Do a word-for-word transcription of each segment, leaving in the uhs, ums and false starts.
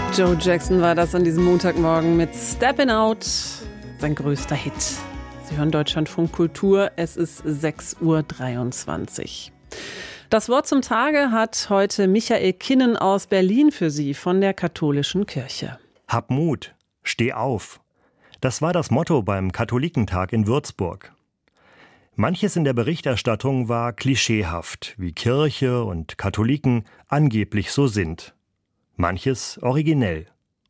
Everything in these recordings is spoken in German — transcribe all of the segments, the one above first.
Joe Jackson war das an diesem Montagmorgen mit Steppin' Out, sein größter Hit. Sie hören Deutschlandfunk Kultur, es ist sechs Uhr dreiundzwanzig. Das Wort zum Tage hat heute Michael Kinnen aus Berlin für Sie von der Katholischen Kirche. Hab Mut, steh auf. Das war das Motto beim Katholikentag in Würzburg. Manches in der Berichterstattung war klischeehaft, wie Kirche und Katholiken angeblich so sind. Manches originell.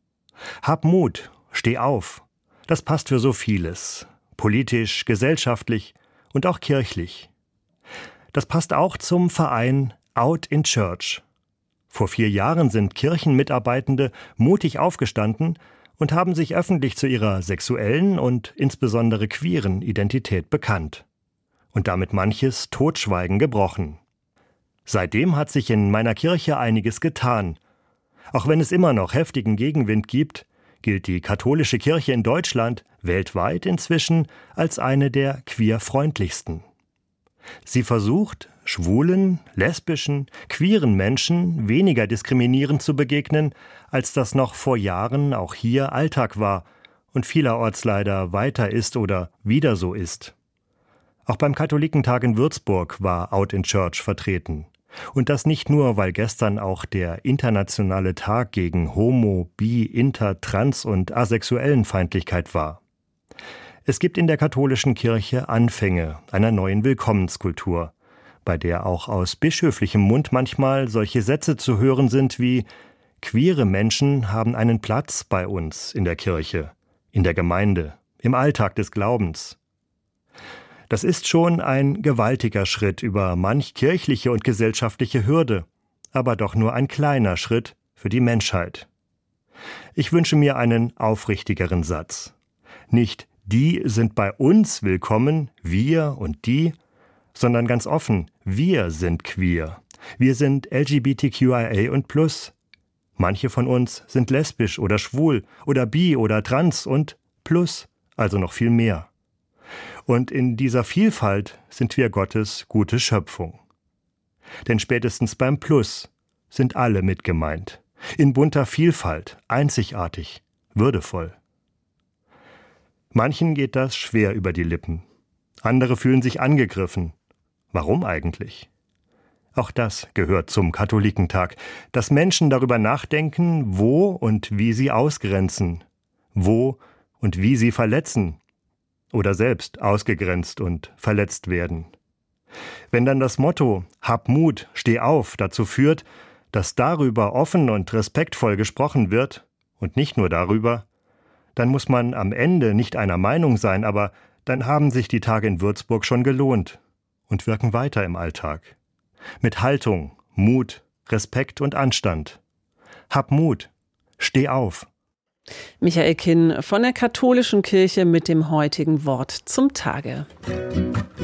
Hab Mut, steh auf. Das passt für so vieles. Politisch, gesellschaftlich und auch kirchlich. Das passt auch zum Verein Out in Church. Vor vier Jahren sind Kirchenmitarbeitende mutig aufgestanden und haben sich öffentlich zu ihrer sexuellen und insbesondere queeren Identität bekannt. Und damit manches Totschweigen gebrochen. Seitdem hat sich in meiner Kirche einiges getan. Auch wenn es immer noch heftigen Gegenwind gibt, gilt die katholische Kirche in Deutschland weltweit inzwischen als eine der queerfreundlichsten. Sie versucht, schwulen, lesbischen, queeren Menschen weniger diskriminierend zu begegnen, als das noch vor Jahren auch hier Alltag war und vielerorts leider weiter ist oder wieder so ist. Auch beim Katholikentag in Würzburg war Out in Church vertreten. Und das nicht nur, weil gestern auch der internationale Tag gegen Homo-, Bi-, Inter-, Trans- und Asexuellenfeindlichkeit war. Es gibt in der katholischen Kirche Anfänge einer neuen Willkommenskultur, bei der auch aus bischöflichem Mund manchmal solche Sätze zu hören sind wie »Queere Menschen haben einen Platz bei uns in der Kirche, in der Gemeinde, im Alltag des Glaubens«. Das ist schon ein gewaltiger Schritt über manch kirchliche und gesellschaftliche Hürde, aber doch nur ein kleiner Schritt für die Menschheit. Ich wünsche mir einen aufrichtigeren Satz. Nicht die sind bei uns willkommen, wir und die, sondern ganz offen, wir sind queer. Wir sind L G B T Q I A und plus. Manche von uns sind lesbisch oder schwul oder bi oder trans und plus, also noch viel mehr. Und in dieser Vielfalt sind wir Gottes gute Schöpfung. Denn spätestens beim Plus sind alle mit gemeint. In bunter Vielfalt, einzigartig, würdevoll. Manchen geht das schwer über die Lippen. Andere fühlen sich angegriffen. Warum eigentlich? Auch das gehört zum Katholikentag, dass Menschen darüber nachdenken, wo und wie sie ausgrenzen, wo und wie sie verletzen. Oder selbst ausgegrenzt und verletzt werden. Wenn dann das Motto »Hab Mut, steh auf« dazu führt, dass darüber offen und respektvoll gesprochen wird und nicht nur darüber, dann muss man am Ende nicht einer Meinung sein, aber dann haben sich die Tage in Würzburg schon gelohnt und wirken weiter im Alltag. Mit Haltung, Mut, Respekt und Anstand. Hab Mut, steh auf. Michael Kinn von der Katholischen Kirche mit dem heutigen Wort zum Tage.